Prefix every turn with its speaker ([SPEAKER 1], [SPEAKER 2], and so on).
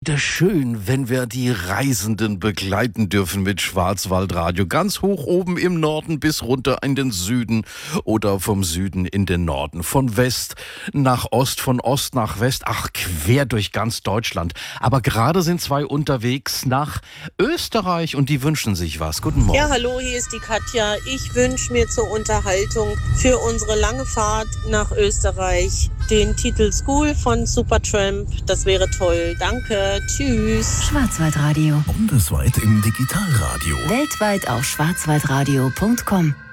[SPEAKER 1] wieder schön, wenn wir die Reisenden begleiten dürfen mit Schwarzwaldradio. Ganz hoch oben im Norden bis runter in den Süden oder vom Süden in den Norden. Von West nach Ost, von Ost nach West, quer durch ganz Deutschland. Aber gerade sind zwei unterwegs nach Österreich und die wünschen sich was. Guten Morgen.
[SPEAKER 2] Ja, hallo, hier ist die Katja. Ich wünsche mir zur Unterhaltung für unsere lange Fahrt nach Österreich den Titel School von Supertramp. Das wäre toll. Danke. Tschüss.
[SPEAKER 3] Schwarzwaldradio.
[SPEAKER 4] Bundesweit im Digitalradio.
[SPEAKER 3] Weltweit auf schwarzwaldradio.com.